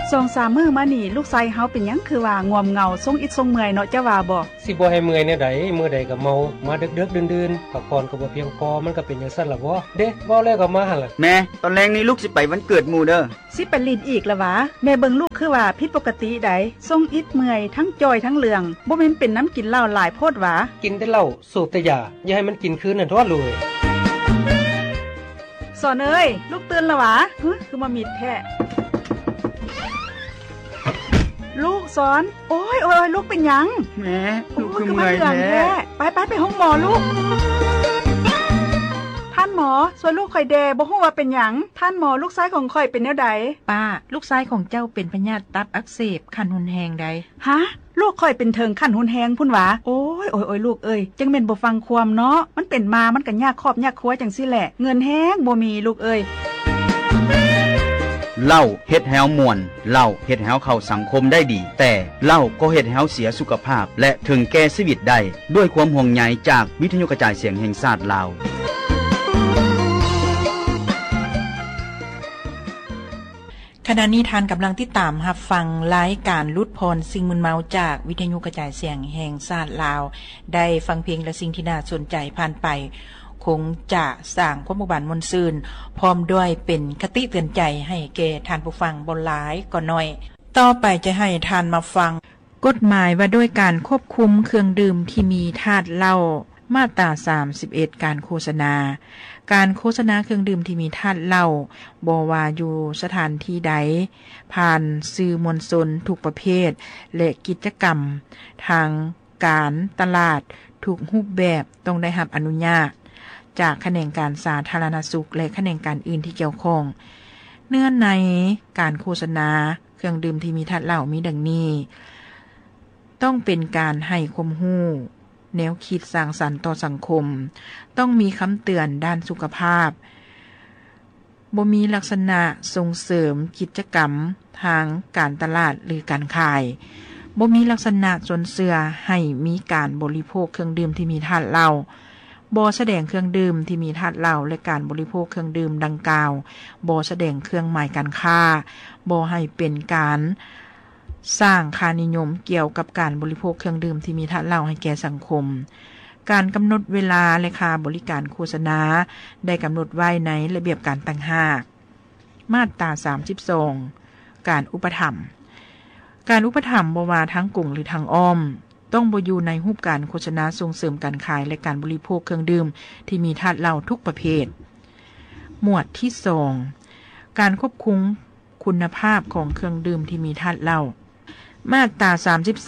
2-3 มื้อมานี่ลูกชายเฮาเป็นหยังคือว่าง่วมเหงาทรงอิดทรงเมื่อยเนาะจ้ะว่าบ่สิบ่ให้เมื่อยแนวใดมื้อใดก็เมามาดึกๆดื่นๆพักผ่อนก็บ่เพียงพอมันก็เป็นจังซั่นล่ะบ่เด้เว้าแล้วก็มาหั่นล่ะแม่ตอนแรงนี้ลูกสิไปวันเกิดหมู่เด้อสิไปลิ้นอีกละวะแม่เบิ่งลูกคือว่าผิดปกติใดทรงอิดเมื่อยทั้งจอยทั้งเหลืองบ่แม่นเป็นน้ำกินเหล้าหลายโพดหวากินแต่เหล้าสูบแต่ยาอย่าให้มันกินคืนนั่นทั่วเลยสอนเอ้ยลูกตื่นละวะคือมามิดแท้ลูกสอนโอ้ยลูกเป็นหยังแม่ลูกคือเมื่อยแท้ไปห้องหมอลูกท่านหมอส่วนลูกข่อยแดบ่ฮู้ว่าเป็นหยังท่านหมอลูกชายของข่อยเป็นแนวใดป้าลูกชายของเจ้าเป็นพยาธิตับอักเสบขั้นรุนแรงใดฮะลูกข่อยเป็นเทิงขั้นรุนแรงพุ่นหวาโอ้ยลูกเอ้ยจังแม่นบ่ฟังความเนาะมันเป็นมามันก็ยากครอบยากครัวจังซี่แหละเงินแฮงบ่มีลูกเอ้ยเหล้าเฮ็ดให้เฮาม่วนเหล้าเฮ็ดให้เฮาเข้าสังคมได้ดีแต่เหล้าก็เฮ็ดให้เฮาเสียสุขภาพและถึงแก่ชีวิตได้ด้วยความห่วงใยจากวิทยุกระจายเสียงแห่งชาติลาวขณะนี้ท่านกำลังติดตามรับฟังรายการลุดพรสิ่งมึนเมาจากวิทยุกระจายเสียงแห่งชาติลาวได้ฟังเพลงและสิ่งที่น่าสนใจผ่านไปคงจะสร้างความเบิกบานมนต์ซื่นพร้อมด้วยเป็นคติเตือนใจให้แก่ท่านผู้ฟังบ่หลายก็น้อยต่อไปจะให้ท่านมาฟังกฎหมายว่าด้วยการควบคุมเครื่องดื่มที่มีธาตุเหล้ามาตรา31การโฆษณาการโฆษณาเครื่องดื่มที่มีธาตุเหล้าบ่ว่าอยู่สถานที่ใดผ่านสื่อมวลชนทุกประเภทและกิจกรรมทางการตลาดทุกรูปแบบต้องได้รับอนุญาตจากแขนงการสาธารณสุขและแขนงการอื่นที่เกี่ยวข้องเนื่องในการโฆษณาเครื่องดื่มที่มีธาตุเหล้ามีดังนี้ต้องเป็นการให้ความรู้แนวคิดสร้างสรรค์ต่อสังคมต้องมีคำเตือนด้านสุขภาพบ่มีลักษณะส่งเสริมกิจกรรมทางการตลาดหรือการขายบ่มีลักษณะจนเชื่อให้มีการบริโภคเครื่องดื่มที่มีธาตุเหล้าบ่แสดงเครื่องดื่มที่มีธาตุเหล้าและการบริโภคเครื่องดื่มดังกล่าวบ่แสดงเครื่องหมายการค้าบ่ให้เป็นการสร้างค่านิยมเกี่ยวกับการบริโภคเครื่องดื่มที่มีธาตุเหล้าให้แก่สังคมการกำหนดเวลาและค่าบริการโฆษณาได้กำหนดไว้ในระเบียบการต่างหากมาตรา32การอุปถัมภ์การอุปถัมภ์บ่ว่าทั้งกรุงหรือทางอ้อมต้องบ่อยู่ในรูปการโฆษณาส่งเสริมการขายและการบริโภคเครื่องดื่มที่มีธาตุเหล้าทุกประเภทหมวดที่2การควบคุมคุณภาพของเครื่องดื่มที่มีธาตุเหล้ามาตรา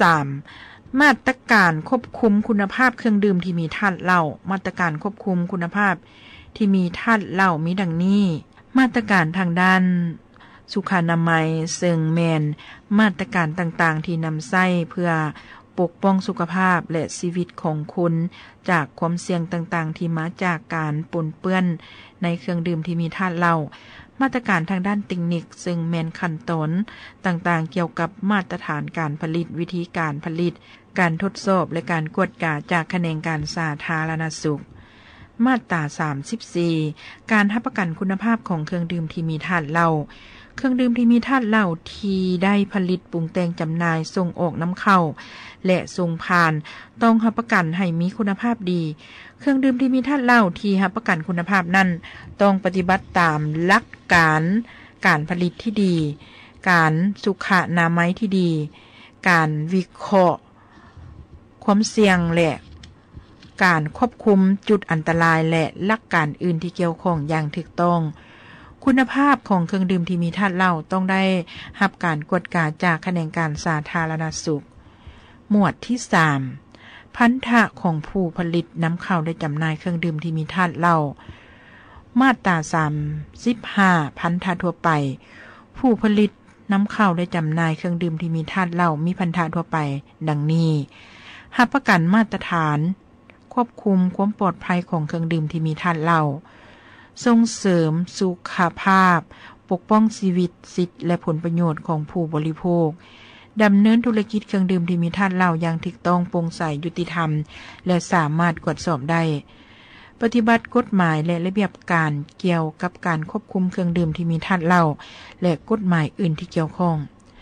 33มาตรการควบคุมคุณภาพเครื่องดื่มที่มีธาตุเหล้ามาตรการควบคุมคุณภาพที่มีธาตุเหล้ามีดังนี้มาตรการทางด้านสุขอนามัยซึ่งแม่นมาตรการต่างๆที่นำใช้เพื่อปกป้องสุขภาพและชีวิตของคุณจากความเสี่ยงต่างๆที่มาจากการปนเปื้อนในเครื่องดื่มที่มีธาตุเหล้ามาตรการทางด้านเทคนิคซึ่งแม่นขั้นตอนต่างๆเกี่ยวกับมาตรฐานการผลิตวิธีการผลิตการทดสอบและการกวดกาจากแขนงการสาธารณสุขมาตรา34การรับประกันคุณภาพของเครื่องดื่มที่มีธาตุเหล้าเครื่องดื่มที่มีธาตุเหล้าที่ได้ผลิตปรุงแต่งจำหน่ายส่งออกนำเข้าและส่งผ่านต้องรับประกันให้มีคุณภาพดีเครื่องดื่มที่มีธาตุเหล้าที่รับประกันคุณภาพนั้นต้องปฏิบัติตามหลักการผลิตที่ดีการสุขอนามัยที่ดีการวิเคราะห์ความเสี่ยงและการควบคุมจุดอันตรายและหลักการอื่นที่เกี่ยวข้องอย่างถูกต้องคุณภาพของเครื่องดื่มที่มีธาตุเหล้าต้องได้รับการกวดกาจากแขนงการสาธารณสุขหมวดที่3พันธะของผู้ผลิตนำเข้าและจำหน่ายเครื่องดื่มที่มีธาตุเหล้ามาตรา35พันธะทั่วไปผู้ผลิตนำเข้าและจำหน่ายเครื่องดื่มที่มีธาตุเหล้ามีพันธะทั่วไปดังนี้รับประกันมาตรฐานควบคุมความปลอดภัยของเครื่องดื่มที่มีธาตุเหล้าส่งเสริมสุขภาพปกป้องชีวิตสิทธิและผลประโยชน์ของผู้บริโภคดำเนินธุรกิจเครื่องดื่มที่มีธาตุเหล้าอย่างถูกต้องโปร่งใสยุติธรรมและสามารถตรวจสอบได้ปฏิบัติกฎหมายและระเบียบการเกี่ยวกับการควบคุมเครื่องดื่มที่มีธาตุเหล้าและกฎหมายอื่นที่เกี่ยวข้อง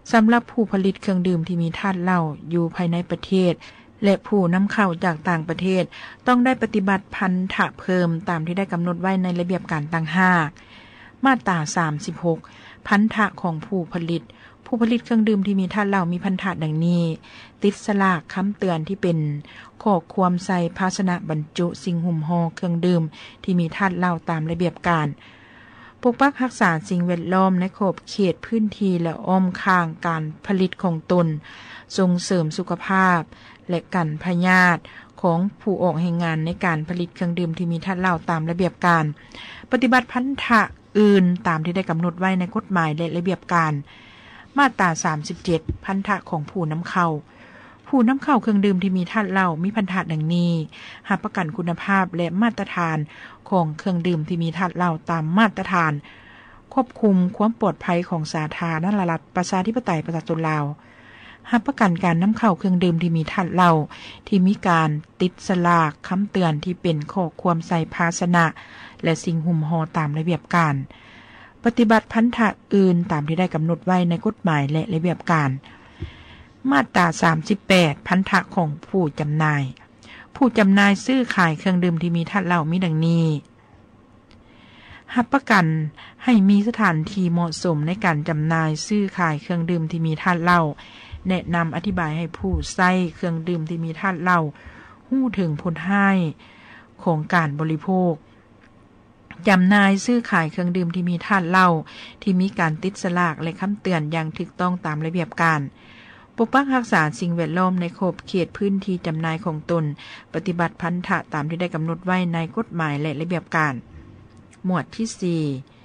สำหรับผู้ผลิตเครื่องดื่มที่มีธาตุเหล้าอยู่ภายในประเทศและผู้นำเข้าจากต่างประเทศต้องได้ปฏิบัติพันธะเพิ่มตามที่ได้กำหนดไว้ในระเบียบการต่างหากมาตรา36พันธะของผู้ผลิตเครื่องดื่มที่มีธาตุเหล้ามีพันธะดังนี้ติดสลากคำเตือนที่เป็นข้อความใส่ภาชนะบรรจุสิ่งหุ้มห่อเครื่องดื่มที่มีธาตุเหล้าตามระเบียบการปกปักรักษาสิ่งแวดล้อมในขอบเขตพื้นที่และอ้อมข้างการผลิตของตนส่งเสริมสุขภาพและกันพยาธิของผู้ออกให้งานในการผลิตเครื่องดื่มที่มีธาตุเหล้าตามระเบียบการปฏิบัติพันธะอื่นตามที่ได้กำหนดไว้ในกฎหมายและระเบียบการมาตรา37พันธะของผู้นำเข้าเครื่องดื่มที่มีธาตุเหล้ามีพันธะดังนี้รับประกันคุณภาพและมาตรฐานของเครื่องดื่มที่มีธาตุเหล้าตามมาตรฐานควบคุมความปลอดภัยของสาธารณรัฐประชาธิปไตยประชาชนลาวรับประกันการนำเข้าเครื่องดื่มที่มีธาตุเหล้าที่มีการติดสลากคำเตือนที่เป็นข้อความใส่ภาชนะและสิ่งหุ้มห่อตามระเบียบการปฏิบัติพันธะอื่นตามที่ได้กำหนดไว้ในกฎหมายและระเบียบการมาตรา38พันธะของผู้จำหน่ายซื้อขายเครื่องดื่มที่มีธาตุเหล้ามีดังนี้รับประกันให้มีสถานที่เหมาะสมในการจำหน่ายซื้อขายเครื่องดื่มที่มีธาตุเหล้าแนะนำอธิบายให้ผู้ใช้เครื่องดื่มที่มีธาตุเหล้ารู้ถึงผลให้ของการบริโภคจำหน่ายซื้อขายเครื่องดื่มที่มีธาตุเหล้าที่มีการติดสลากและคำเตือนอย่างถูกต้องตามระเบียบการปกปักรักษาสิ่งแวดล้อมในขอบเขตพื้นที่จำหน่ายของตนปฏิบัติพันธะตามที่ได้กำหนดไว้ในกฎหมายและระเบียบการหมวดที่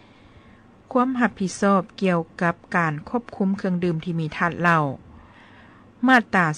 4ความรับผิดชอบเกี่ยวกับการควบคุมเครื่องดื่มที่มีธาตุเหล้ามาตรา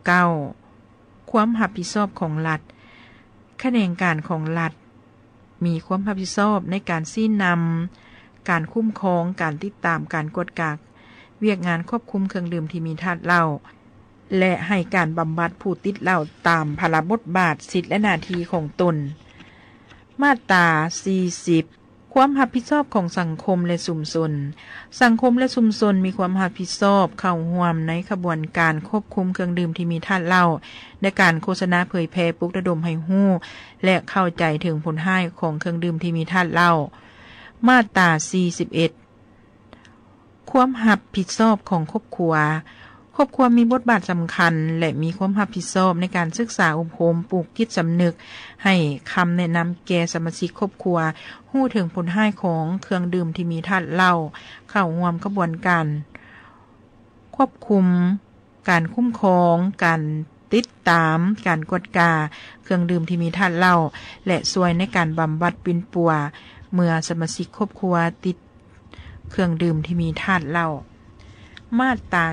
39ความรับผิดชอบของรัฐขบวนการของรัฐมีความรับผิดชอบในการชี้นำการคุ้มครองการติดตามการกวดขันเวียกงานควบคุมเครื่องดื่มที่มีธาตุเหล้าและให้การบำบัดผู้ติดเหล้าตามภาระบทบาทสิทธิและหน้าที่ของตนมาตรา40ความรับผิดชอบของสังคมและชุมชนมีความรับผิดชอบเข้าร่วมในขบวนการควบคุมเครื่องดื่มที่มีธาตุเหล้าในการโฆษณาเผยแพร่ปลุกระดมให้ฮู้และเข้าใจถึงผลให้ของเครื่องดื่มที่มีธาตุเหล้ามาตรา41ความรับผิดชอบของครอบครัวมีบทบาทสำคัญและมีความรับผิดชอบในการศึกษาอบรมปลูกจิตสำนึกให้คำแนะนำแก่สมาชิกครอบครัวรู้ถึงผลให้ของเครื่องดื่มที่มีธาตุเหล้าเข้าร่วมกระบวนการควบคุมการคุ้มครองการติดตามการกวดกาเครื่องดื่มที่มีธาตุเหล้าและช่วยในการบำบัดปิ่นปัวเมื่อสมาชิกครอบครัวติดเครื่องดื่มที่มีธาตุเหล้ามาตรา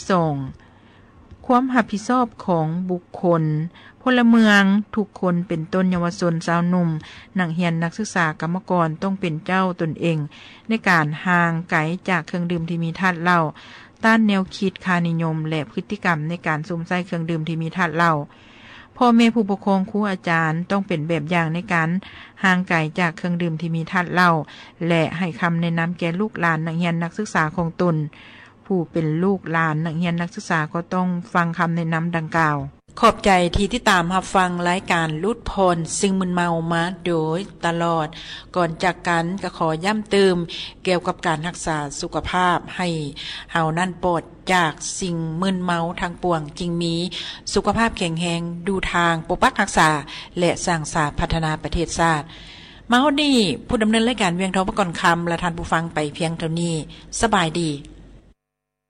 42ความรับผิดชอบของบุคคลพลเมืองทุกคนเป็นต้นเยาวชนสาวหนุ่มนักเรียนนักศึกษากรรมกรต้องเป็นเจ้าตนเองในการห่างไกลจากเครื่องดื่มที่มีธาตุเหล้าต้านแนวคิดค่านิยมและพฤติกรรมในการสูบใช้เครื่องดื่มที่มีธาตุเหล้าพ่อแม่ผู้ปกครองครูอาจารย์ต้องเป็นแบบอย่างในการห่างไกลจากเครื่องดื่มที่มีธาตุเหล้าและให้คำแนะนำแก่ลูกหลานนักเรียนนักศึกษาของตนผู้เป็นลูกหลานนักเรียนนักศึกษาก็ต้องฟังคำแนะนำดังกล่าวขอบใจที่ติดตามรับฟังรายการลุดพรสิ่งมึนเมามาโดยตลอดก่อนจากกันก็ขอย้ำเติมเกี่ยวกับการรักษาสุขภาพให้เฮานั่นปลอดจากสิ่งมึนเมาทางปวงจึงมีสุขภาพแข็งแรงดูทางปกปักรักษาและสร้างสรรค์พัฒนาประเทศชาติมาฮอดนี้ผู้ดำเนินรายการเวียงทองประกรณ์คำและท่านผู้ฟังไปเพียงเท่านี้สบายดี